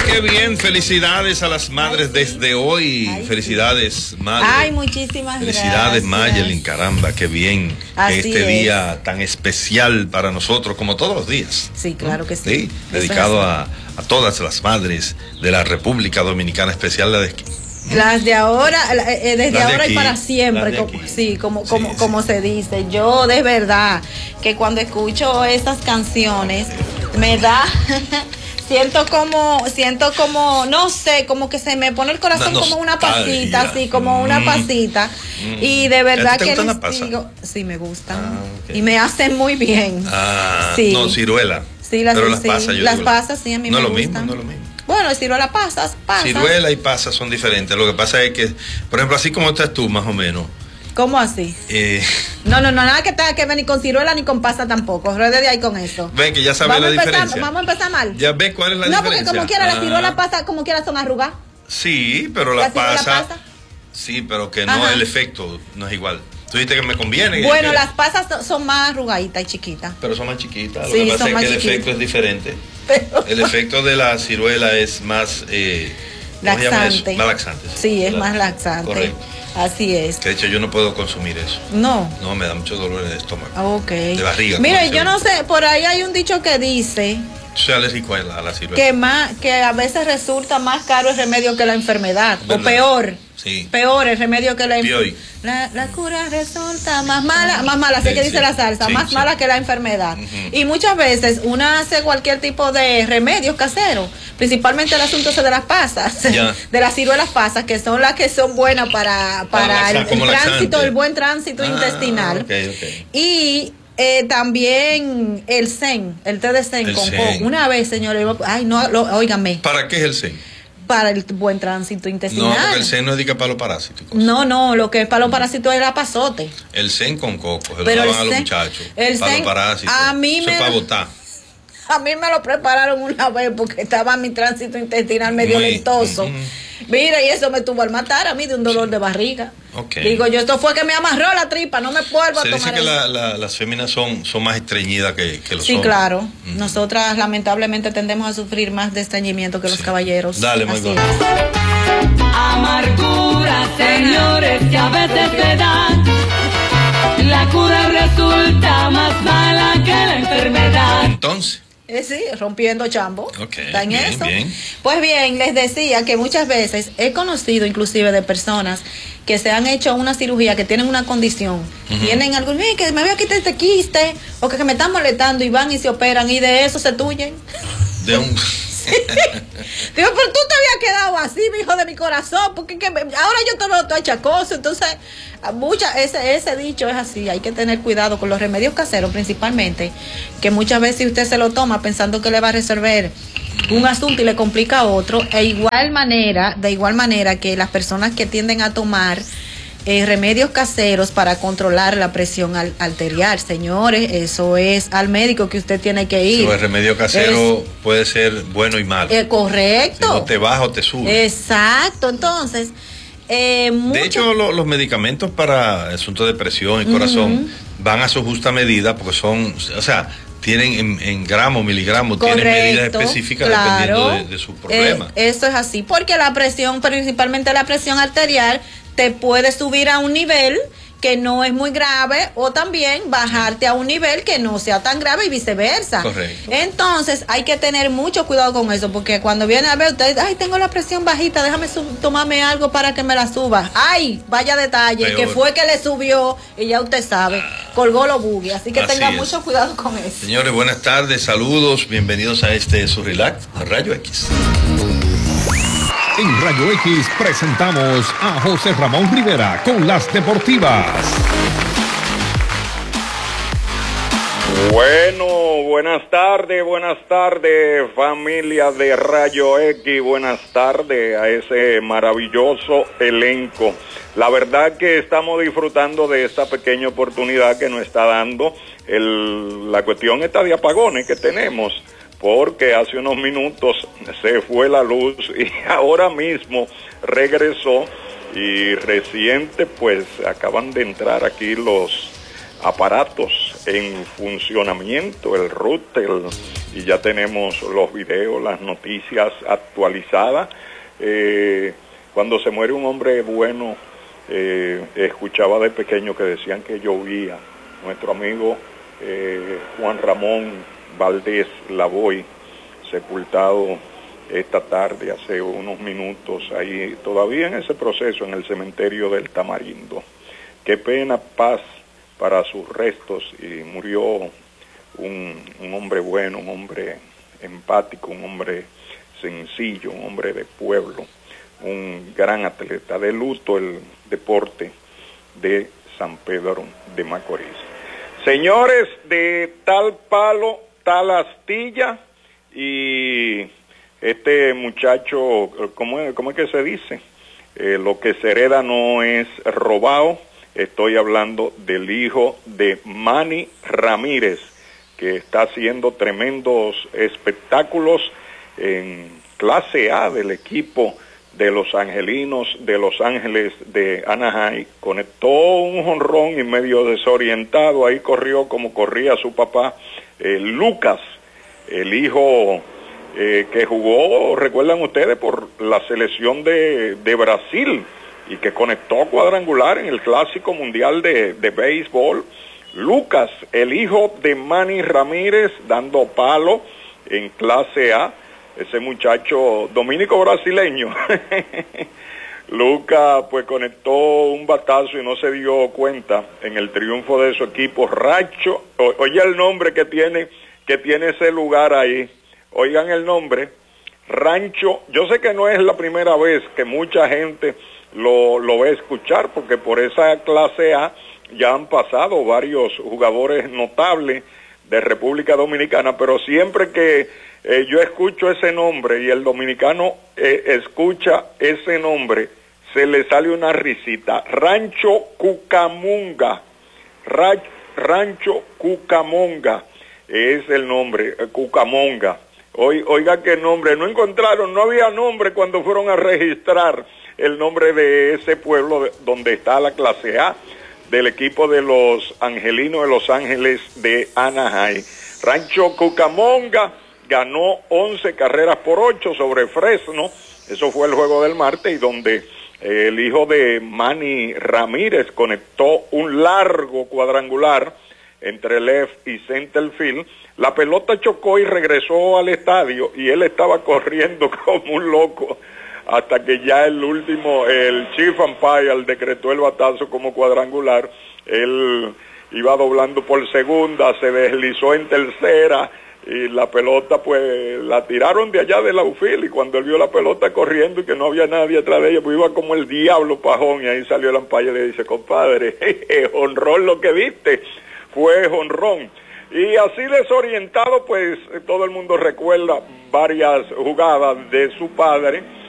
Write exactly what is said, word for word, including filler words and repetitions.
Qué bien, felicidades a las madres. Ay, sí. Desde hoy. Ay, felicidades, sí. Madre. Ay, muchísimas felicidades, gracias. Mayelin, caramba, qué bien. Así que este es. día tan especial para nosotros, como todos los días. Sí, claro que sí. Sí, dedicado a, a todas las madres de la República Dominicana, especial la de aquí. Las de ahora, eh, desde de ahora aquí, y para siempre, como, sí, como, sí, como, sí. como se dice. Yo de verdad que cuando escucho estas canciones me da, siento como, siento como, no sé, como que se me pone el corazón una como una pasita, así como mm. una pasita. Mm. Y de verdad que les digo, sí me gustan ah, okay. y me hacen muy bien. Ah, sí. No, ciruela. Sí, las, pero las sí, pasas, yo las digo, pasas, sí, a mí no me lo gustan. Mismo, no es lo mismo. Bueno, ciruela pasas, pasas. Ciruela y pasas son diferentes. Lo que pasa es que, por ejemplo, así como estás tú, más o menos. ¿Cómo así? Eh, no, no, no, nada que tenga que ver ni con ciruela ni con pasa tampoco. Ruede de ahí con eso. Ven que ya sabes vamos la empezar, diferencia. Vamos a empezar mal. Ya ves cuál es la no, diferencia. No, porque como quiera, ah. la ciruela pasa, como quiera son arrugas. Sí, pero la, la pasa, pasa. Sí, pero que no, Ajá. el efecto no es igual. Tú dijiste que me conviene. Bueno, que, las pasas son más arrugaditas y chiquitas. Pero son más chiquitas. Lo sí, que pasa es que el chiquitas. efecto es diferente. Pero... El efecto de la ciruela es más... Eh, laxante. Más laxante. Sí, sí es la... más laxante. Correcto. Así es. Que de hecho yo no puedo consumir eso. No. No, me da mucho dolor en el estómago. Ok. De barriga. Mire, yo no sé, por ahí hay un dicho que dice... Soy alérgico a la, a la ciruela. Que, más, que a veces resulta más caro el remedio que la enfermedad. ¿verdad? O peor. Sí. Peor el remedio que la enfermedad. La, la cura resulta más mala, más mala, así sí, que dice sí, la salsa, sí, más sí. mala que la enfermedad. Uh-huh. Y muchas veces una hace cualquier tipo de remedios caseros, principalmente el asunto de las pasas, yeah. de las ciruelas pasas, que son las que son buenas para, para ah, el, el tránsito, el buen tránsito ah, intestinal. Okay, okay. Y Eh, también el zen, el té de zen el con zen. coco. Una vez, señores, ay, no, lo, óigame. ¿Para qué es el zen? Para el buen tránsito intestinal. No, porque el zen no es dica para los parásitos. No, no, lo que es para los parásitos es la pasote. El zen con coco, se Pero lo daban a los zen, muchachos. El para zen, los parásitos. A mí Eso me, es para botar. A mí me lo prepararon una vez porque estaba mi tránsito intestinal medio Muy, lentoso. Uh-huh. Mira, y eso me tuvo al matar a mí de un dolor sí. de barriga. Okay. Digo yo, esto fue que me amarró la tripa, no me vuelvo a tomar. Se dice que la, la, las féminas son, son más estreñidas que, que los sí, hombres. Sí, claro. Uh-huh. Nosotras lamentablemente tendemos a sufrir más de estreñimiento que sí. los caballeros. Dale, muy bien. Amargura, señores, que a veces te dan. La cura resulta más mala que la enfermedad. Entonces... Eh, sí, rompiendo chambo. Okay, ¿Está en bien, eso? Bien. Pues bien, les decía que muchas veces he conocido inclusive de personas que se han hecho una cirugía, que tienen una condición, uh-huh. tienen algo, que me voy a quitar este quiste, o que, que me están molestando y van y se operan y de eso se tuyen. De un... Digo, pero tú te habías quedado así, mi hijo de mi corazón, porque que me, ahora yo te veo todo achacoso. Entonces, mucha, ese, ese dicho es así, hay que tener cuidado con los remedios caseros principalmente, que muchas veces usted se lo toma pensando que le va a resolver un asunto y le complica otro, e igual manera, de igual manera que las personas que tienden a tomar Eh, remedios caseros para controlar la presión al, arterial, señores, eso es al médico que usted tiene que ir. So, el remedio casero es, puede ser bueno y malo. Eh, correcto. Si no te baja o te sube. Exacto, entonces. Eh, mucho... De hecho, lo, los medicamentos para asuntos de presión y corazón uh-huh. van a su justa medida porque son, o sea, tienen en, en gramos, miligramos, correcto, tienen medidas específicas claro. dependiendo de, de su problema. Eh, eso es así, porque la presión, principalmente la presión arterial, te puede subir a un nivel que no es muy grave o también bajarte a un nivel que no sea tan grave y viceversa. Correcto. Entonces hay que tener mucho cuidado con eso, porque cuando viene a ver usted, ay, tengo la presión bajita, déjame tomarme algo para que me la suba. Ay, vaya detalle, Peor. que fue que le subió y ya usted sabe, colgó los bugues, así que así tenga es. mucho cuidado con eso. Señores, buenas tardes, saludos, bienvenidos a este su relax, a Rayo X. En Rayo X presentamos a José Ramón Rivera con las deportivas. Bueno, buenas tardes, buenas tardes, familia de Rayo X, buenas tardes a ese maravilloso elenco. La verdad que estamos disfrutando de esta pequeña oportunidad que nos está dando el, la cuestión esta de apagones que tenemos. Porque hace unos minutos se fue la luz y ahora mismo regresó y reciente pues acaban de entrar aquí los aparatos en funcionamiento, el router, y ya tenemos los videos, las noticias actualizadas. Eh, cuando se muere un hombre bueno, eh, escuchaba de pequeño que decían que llovía. Nuestro amigo eh, Juan Ramón Valdés Lavoy, sepultado esta tarde, hace unos minutos, ahí todavía en ese proceso, en el cementerio del Tamarindo. Qué pena, paz para sus restos, y murió un, un hombre bueno, un hombre empático, un hombre sencillo, un hombre de pueblo, un gran atleta. De luto el deporte de San Pedro de Macorís. Señores, de tal palo, tal astilla, y este muchacho, ¿cómo es, cómo es que se dice? Eh, lo que se hereda no es robado. Estoy hablando del hijo de Manny Ramírez, que está haciendo tremendos espectáculos en clase A del equipo de los angelinos de Los Ángeles de Anaheim. Conectó un jonrón y medio desorientado, ahí corrió como corría su papá, eh, Lucas, el hijo eh, que jugó, recuerdan ustedes, por la selección de, de Brasil, y que conectó cuadrangular en el Clásico Mundial de, de Béisbol. Lucas, el hijo de Manny Ramírez, dando palo en clase A, ese muchacho dominico brasileño. Lucas pues conectó un batazo y no se dio cuenta en el triunfo de su equipo. Rancho, o, oye el nombre que tiene, que tiene ese lugar ahí, oigan el nombre, Rancho. Yo sé que no es la primera vez que mucha gente lo, lo va a escuchar, porque por esa clase A ya han pasado varios jugadores notables de República Dominicana, pero siempre que eh, yo escucho ese nombre y el dominicano eh, escucha ese nombre, se le sale una risita. Rancho Cucamonga, Ra Rancho Cucamonga es el nombre, eh, Cucamonga. Oiga qué nombre, no encontraron, no había nombre cuando fueron a registrar el nombre de ese pueblo de, donde está la clase A del equipo de los angelinos de Los Ángeles de Anaheim. Rancho Cucamonga ganó once carreras por ocho sobre Fresno. Eso fue el juego del martes, y donde eh, el hijo de Manny Ramírez conectó un largo cuadrangular entre left y center field. La pelota chocó y regresó al estadio, y él estaba corriendo como un loco hasta que ya el último, el chief umpire decretó el batazo como cuadrangular. Él iba doblando por segunda, se deslizó en tercera, y la pelota pues la tiraron de allá del outfield, y cuando él vio la pelota corriendo y que no había nadie atrás de ella, pues iba como el diablo pajón, y ahí salió el umpire y le dice: compadre, jonrón lo que viste, fue jonrón. Y así desorientado, pues todo el mundo recuerda varias jugadas de su padre,